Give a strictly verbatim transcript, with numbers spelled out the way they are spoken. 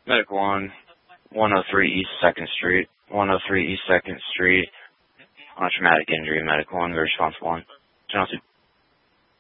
Medical One, one oh three East second Street, one oh three East second Street, on a traumatic injury, Medical One, the responsible one. Channel two.